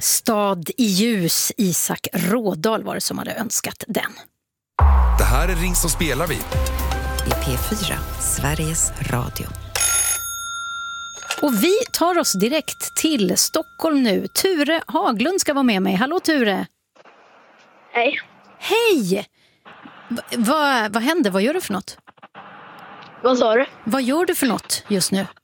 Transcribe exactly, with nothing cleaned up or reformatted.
Stad i ljus, Isak Rådahl var det som hade önskat den. Det här är Ring som spelar vi. I P fyra, Sveriges Radio. Och vi tar oss direkt till Stockholm nu. Ture Haglund ska vara med mig. Hallå Ture! Hej. Hej! Va, va, vad händer? Vad gör du för något? Vad sa du? Vad gör du för något just nu?